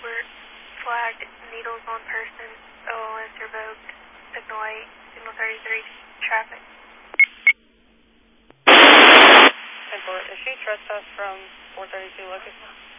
Albert, flagged, needles on person, OLS revoked, signal 8, signal 33, traffic. Is she trespassed from 432 Lucas?